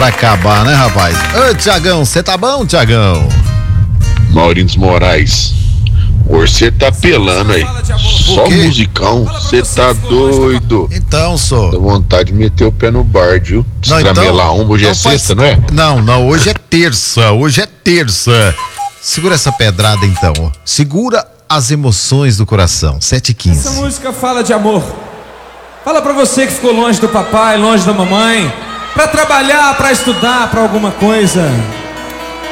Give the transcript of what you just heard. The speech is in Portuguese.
pra acabar, né, rapaz? Ô, Tiagão, você tá bom, Tiagão? Maurício Moraes, você tá pelando aí. Só musicão, você tá doido. Então, sou. Dá vontade de meter o pé no bar, viu? Desgramelar hoje é sexta, não é? Não, hoje é terça. Segura essa pedrada então, ó. Segura as emoções do coração, 7h15. Essa música fala de amor. Fala pra você que ficou longe do papai, longe da mamãe, pra trabalhar, pra estudar, pra alguma coisa.